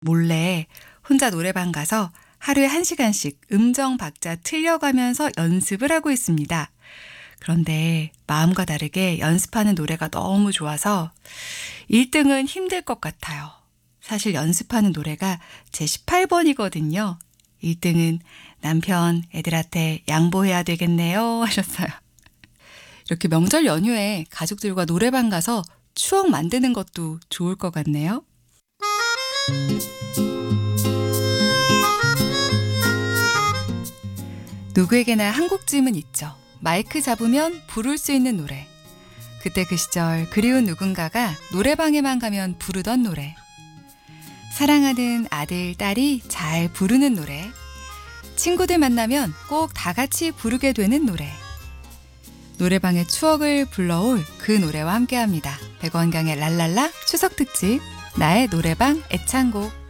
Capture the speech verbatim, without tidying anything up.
몰래 혼자 노래방 가서 하루에 한 시간씩 음정 박자 틀려가면서 연습을 하고 있습니다. 그런데 마음과 다르게 연습하는 노래가 너무 좋아서 일 등은 힘들 것 같아요. 사실 연습하는 노래가 제 십팔 번이거든요. 일 등은 남편, 애들한테 양보해야 되겠네요 하셨어요. 이렇게 명절 연휴에 가족들과 노래방 가서 추억 만드는 것도 좋을 것 같네요. 누구에게나 한 곡쯤은 있죠. 마이크 잡으면 부를 수 있는 노래. 그때 그 시절 그리운 누군가가 노래방에만 가면 부르던 노래. 사랑하는 아들, 딸이 잘 부르는 노래. 친구들 만나면 꼭 다 같이 부르게 되는 노래. 노래방의 추억을 불러올 그 노래와 함께합니다. 백원경의 랄랄라 추석특집 나의 노래방 애창곡.